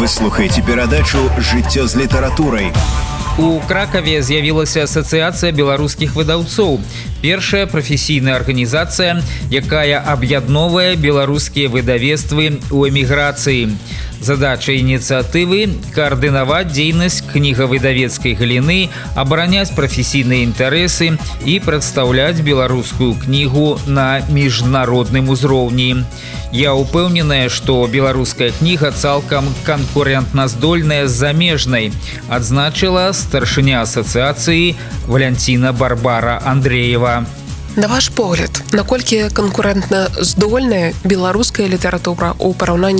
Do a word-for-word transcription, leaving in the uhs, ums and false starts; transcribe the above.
Вы слухаеце перадачу «Жыццё з літаратурай». У Кракаве з'явілася асацыяцыя беларускіх выдаўцоў. Першая прафесійная арганізацыя, якая аб'ядноўвае беларускія выдавецтвы ў эміграцыі. Задача ініцыятывы – каардынаваць дзейнасць кнігавыдавецкай галіны, абараняць прафесійныя інтарэсы і прадстаўляць беларускую кнігу на міжнародным узроўні. Я ўпэўненая, што беларуская кніга цалкам канкурэнтназдольная з замежнай, адзначыла старшыня асацыяцыі Валянціна Барбара Андреева. На ваш погляд, наколькі канкурэнтна здольная беларуская літаратура ў параўнанні